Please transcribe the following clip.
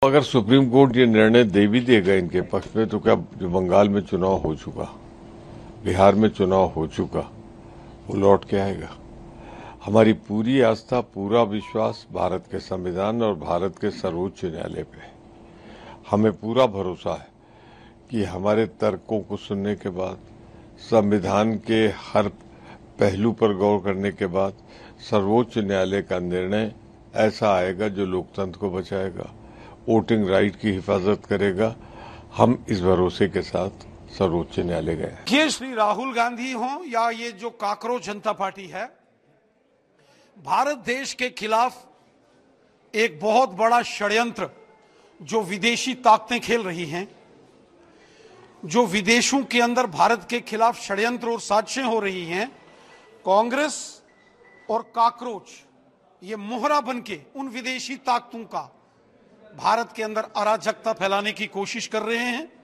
अगर supreme court ये निर्णय दे भी देगा इनके पक्ष में, तो क्या जो बंगाल में चुनाव हो चुका, बिहार में चुनाव हो चुका, वो लौट के आएगा? हमारी पूरी आस्था, पूरा विश्वास भारत के संविधान और भारत के सर्वोच्च न्यायालय पे है। हमें पूरा भरोसा है कि हमारे तर्कों को सुनने के बाद, संविधान के हर पहलू पर गौर करने के बाद सर्वोच्च न्यायालय का निर्णय ऐसा आएगा जो लोकतंत्र को बचाएगा, वोटिंग राइट की हिफाजत करेगा। हम इस भरोसे के साथ सर्वोच्च न्यायालय गए। ये श्री राहुल गांधी हो या ये जो काकरोच जनता पार्टी है, भारत देश के खिलाफ एक बहुत बड़ा षड्यंत्र जो विदेशी ताकतें खेल रही हैं, जो विदेशों के अंदर भारत के खिलाफ षड्यंत्र और साजिशें हो रही हैं, कांग्रेस और काकरोच ये मोहरा बनके उन विदेशी ताकतों का भारत के अंदर अराजकता फैलाने की कोशिश कर रहे हैं।